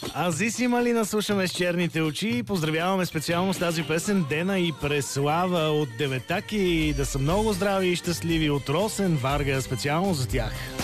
Азиси Малина слушаме с черните очи. Поздравяваме специално с тази песен Дена и Преслава от Деветаки. Да са много здрави и щастливи от Росен Варга специално за тях.